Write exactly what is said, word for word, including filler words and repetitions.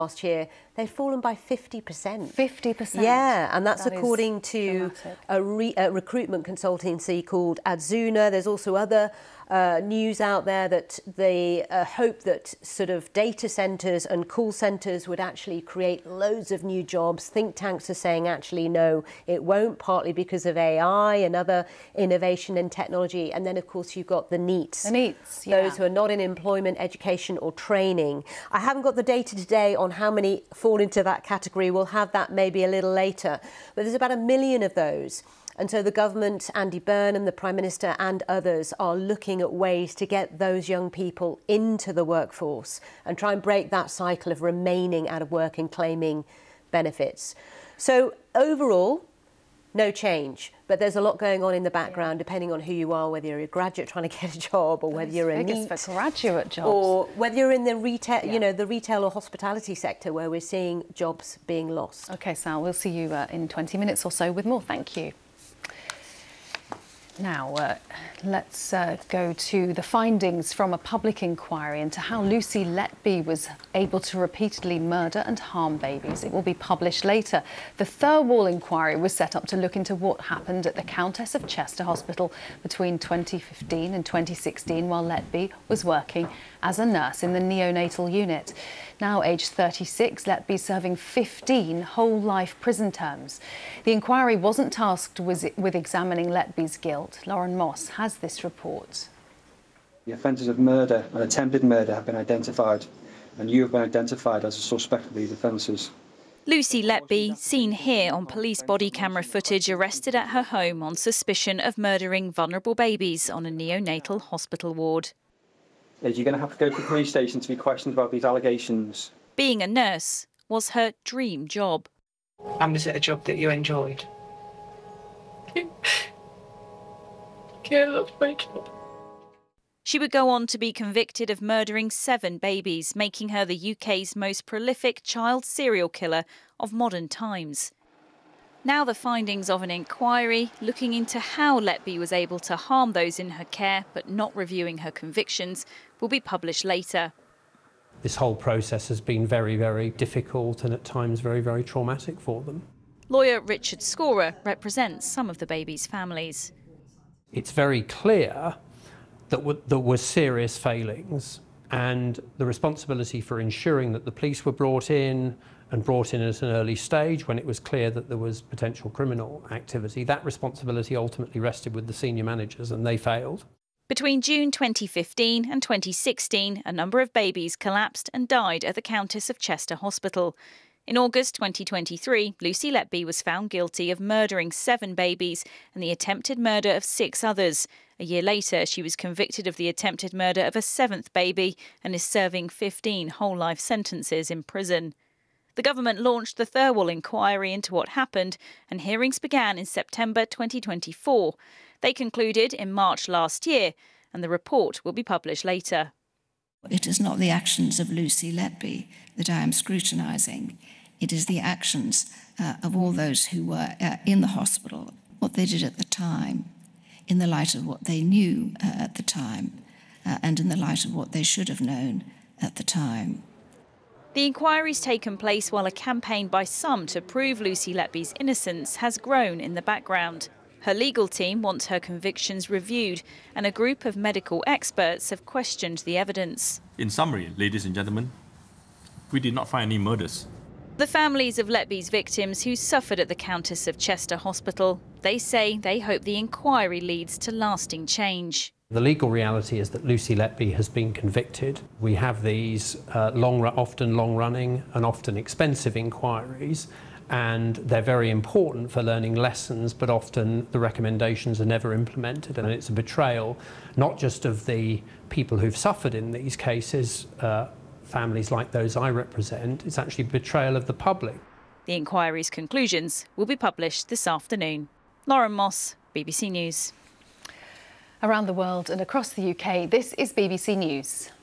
last year, they'd fallen by fifty percent. fifty percent? Yeah, and that's that according to a, re, a recruitment consultancy called Adzuna. There's also other uh, news out there that they uh, hope that sort of data centres and call centres would actually create loads of new jobs. Think tanks are saying actually no, it won't, partly because of A I and other innovation and technology. And then, of course, you've got the NEETs. The NEETs, yeah. Those who are not in employment, education or training. I haven't got the data today on how many fall into that category. We'll have that maybe a little later. But there's about a million of those. And so the government, Andy Burnham, the Prime Minister and others are looking at ways to get those young people into the workforce and try and break that cycle of remaining out of work and claiming benefits. So overall, no change, but there's a lot going on in the background, depending on who you are, whether you're a graduate trying to get a job, or whether Those you're a figures NEET, for graduate jobs, or whether you're in the retail, yeah. you know, the retail or hospitality sector, where we're seeing jobs being lost. OK, Sal, we'll see you uh, in twenty minutes or so with more. Thank you. Now, uh, let's uh, go to the findings from a public inquiry into how Lucy Letby was able to repeatedly murder and harm babies. It will be published later. The Thirlwall inquiry was set up to look into what happened at the Countess of Chester Hospital between twenty fifteen and twenty sixteen while Letby was working as a nurse in the neonatal unit. Now aged thirty-six, Letby serving fifteen whole-life prison terms. The inquiry wasn't tasked with, with examining Letby's guilt. Lauren Moss has this report. The offences of murder and attempted murder have been identified, and you have been identified as a suspect of these offences. Lucy Letby, seen here on police body camera footage, arrested at her home on suspicion of murdering vulnerable babies on a neonatal hospital ward. You're going to have to go to the police station to be questioned about these allegations. Being a nurse was her dream job. And was it a job that you enjoyed? Yeah, that's my job. She would go on to be convicted of murdering seven babies, making her the U K's most prolific child serial killer of modern times. Now the findings of an inquiry looking into how Letby was able to harm those in her care but not reviewing her convictions will be published later. This whole process has been very, very difficult and at times very, very traumatic for them. Lawyer Richard Scorer represents some of the babies' families. It's very clear that there were serious failings, and the responsibility for ensuring that the police were brought in and brought in at an early stage when it was clear that there was potential criminal activity, that responsibility ultimately rested with the senior managers, and they failed. Between June twenty fifteen and twenty sixteen, a number of babies collapsed and died at the Countess of Chester Hospital. In August twenty twenty-three, Lucy Letby was found guilty of murdering seven babies and the attempted murder of six others. A year later, she was convicted of the attempted murder of a seventh baby and is serving fifteen whole-life sentences in prison. The government launched the Thirlwall inquiry into what happened, and hearings began in September twenty twenty-four. They concluded in March last year, and the report will be published later. It is not the actions of Lucy Letby that I am scrutinising. It is the actions uh, of all those who were uh, in the hospital, what they did at the time, in the light of what they knew uh, at the time, uh, and in the light of what they should have known at the time. The inquiry's taken place while a campaign by some to prove Lucy Letby's innocence has grown in the background. Her legal team wants her convictions reviewed, and a group of medical experts have questioned the evidence. In summary, ladies and gentlemen, we did not find any murders. The families of Letby's victims who suffered at the Countess of Chester Hospital, they say they hope the inquiry leads to lasting change. The legal reality is that Lucy Letby has been convicted. We have these uh, long, often long-running and often expensive inquiries, and they're very important for learning lessons, but often the recommendations are never implemented, and it's a betrayal not just of the people who've suffered in these cases, uh, families like those I represent, it's actually betrayal of the public. The inquiry's conclusions will be published this afternoon. Lauren Moss, B B C News. Around the world and across the U K, this is B B C News.